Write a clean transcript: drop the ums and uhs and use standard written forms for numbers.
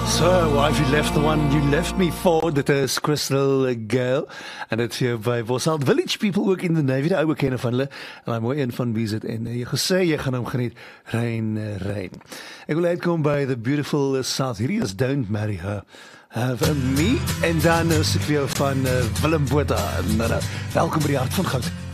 So, why have you left the one you left me for? Dit is Crystal Gale. En dit is hier by Bosalt Village People ook in the Navy. Die ouwe kenne van hulle. En hy mooi een van wie is het. En jy gesê, jy gaan hom geniet. Rain, rain. Ek wil uitkom by the beautiful South. Hierdie is Don't Marry Her. Have me. En dan is ek weer van Willem Botha. Nou, welkom by die hart van goud.